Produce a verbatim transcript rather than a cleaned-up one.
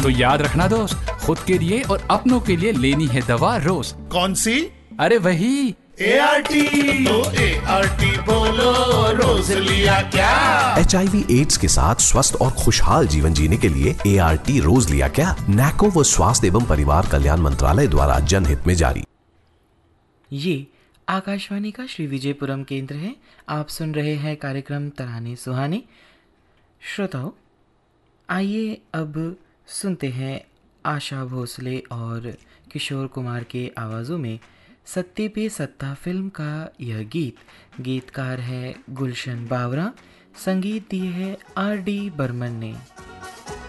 तो याद रखना दोस्त, खुद के लिए और अपनों के लिए लेनी है दवा रोज। कौन सी? अरे वही ए आर टी। तो ए आर टी बोलो, रोज लिया क्या? एच आई वी एड्स के साथ स्वस्थ और खुशहाल जीवन जीने के लिए ए आर टी रोज लिया क्या? नैको व स्वास्थ्य एवं परिवार कल्याण मंत्रालय द्वारा जनहित में जारी। ये आकाशवाणी का श्री विजयपुरम केंद्र है। आप सुन रहे हैं कार्यक्रम तराने सुहाने। श्रोताओं, आइए अब सुनते हैं आशा भोसले और किशोर कुमार के आवाज़ों में सत्ते पे सत्ता फिल्म का यह गीत। गीतकार है गुलशन बावरा, संगीत दिए है आर डी बर्मन ने।